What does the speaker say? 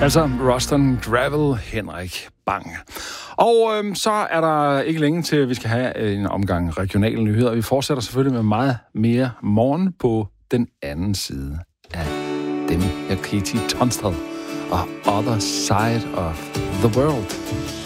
Altså Ruston Gravel, Henrik Bang. Og så er der ikke længe til, at vi skal have en omgang regionale nyheder. Vi fortsætter selvfølgelig med meget mere morgen på den anden side af dem her. Katie Tunstall og Other Side of the World.